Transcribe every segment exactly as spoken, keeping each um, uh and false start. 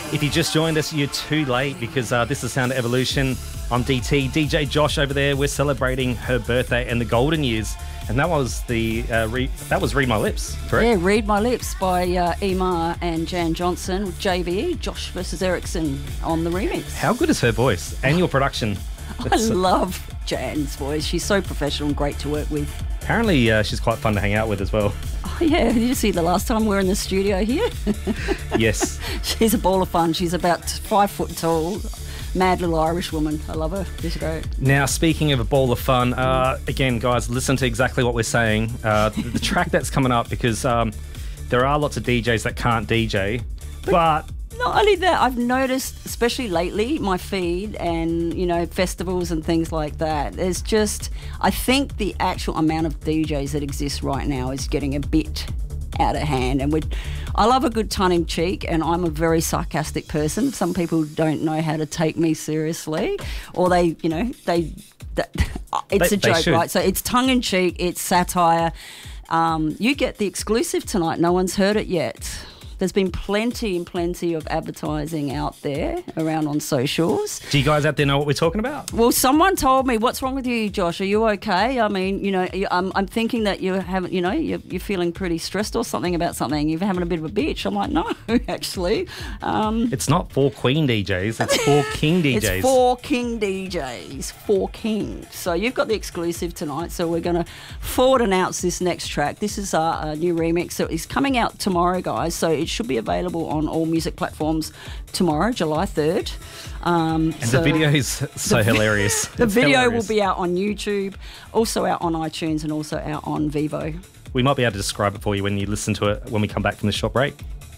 If you just joined us, you're too late because uh, this is Sound of Evolution. I'm D T. D J Josh over there. We're celebrating her birthday and the golden years. And that was the uh, re- that was Read My Lips, correct? Yeah, Read My Lips by uh, Emma and Jan Johnson with J V E, Josh versus Ericsson on the remix. How good is her voice and your production? I love Jan's voice. She's so professional and great to work with. Apparently uh, she's quite fun to hang out with as well. Oh, yeah. Did you see the last time we were in the studio here? Yes. She's a ball of fun. She's about five foot tall. Mad little Irish woman. I love her. She's great. Now, speaking of a ball of fun, uh, again, guys, listen to exactly what we're saying. Uh, the, the track that's coming up, because um, there are lots of D Js that can't D J, but... but not only that, I've noticed, especially lately, my feed and, you know, festivals and things like that, there's just, I think the actual amount of D Js that exist right now is getting a bit out of hand. And we I love a good tongue-in-cheek, and I'm a very sarcastic person. Some people don't know how to take me seriously, or they, you know, they, they it's they, a joke, right? So it's tongue-in-cheek, it's satire. Um, you get the exclusive tonight. No one's heard it yet. There's been plenty and plenty of advertising out there around on socials. Do you guys out there know what we're talking about? Well, someone told me, "What's wrong with you, Josh? Are you okay?" I mean, you know, I'm, I'm thinking that you haven't, you know, you're, you're feeling pretty stressed or something about something. You're having a bit of a bitch. I'm like, no, actually. Um, it's not for Queen D Js. It's for King D Js. It's for King D Js. For King. So you've got the exclusive tonight. So we're going to forward announce this next track. This is our, our new remix. So it's coming out tomorrow, guys. So it should be available on all music platforms tomorrow, July third. Um, and so the video is so the, hilarious. The it's video hilarious. will be out on YouTube, also out on iTunes, and also out on Vivo. We might be able to describe it for you when you listen to it when we come back from the short break.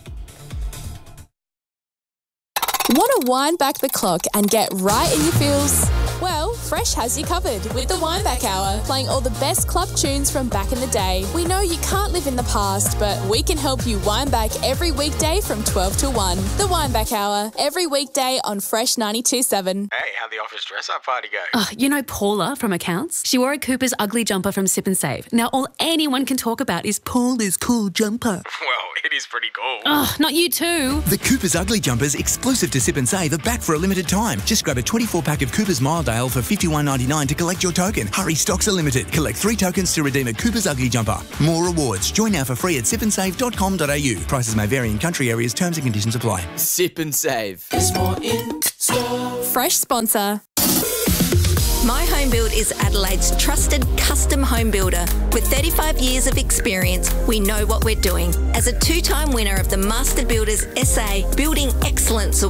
Want to wind back the clock and get right in your feels? Well, Fresh has you covered with the Wind Back Hour, playing all the best club tunes from back in the day. We know you can't live in the past, but we can help you wind back every weekday from twelve to one. The Wind Back Hour, every weekday on Fresh ninety-two point seven. Hey, how'd the office dress-up party go? Oh, you know Paula from accounts? She wore a Cooper's ugly jumper from Sip and Save. Now all anyone can talk about is Paula's cool jumper. Well, it is pretty cool. Oh, not you too. The Cooper's Ugly Jumpers, exclusive to Sip and Save, are back for a limited time. Just grab a twenty-four pack of Cooper's Mildale for fifty-one ninety-nine to collect your token. Hurry, stocks are limited. Collect three tokens to redeem a Cooper's Ugly Jumper. More rewards. Join now for free at sip and save dot com dot a u. Prices may vary in country areas. Terms and conditions apply. Sip and Save. There's more in store. Fresh sponsor. My Home Build is Adelaide's trusted custom home builder. With thirty-five years of experience, we know what we're doing. As a two-time winner of the Master Builders S A Building Excellence